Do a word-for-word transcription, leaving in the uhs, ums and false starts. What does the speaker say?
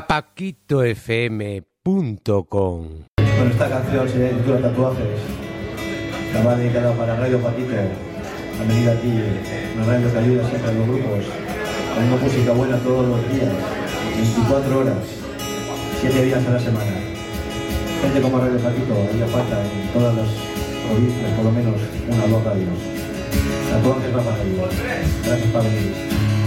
paquito f m punto com. Bueno, esta canción se titula Tatuajes. La va dedicada para Radio Paquito. Han venido aquí una radio que ayuda siempre a los grupos. Tengo música buena todos los días, veinticuatro horas, siete días a la semana. Gente como Radio Paquito haría falta en todas las provincias, por lo menos una o dos radios. Tatuajes va para ellos. Gracias por venir.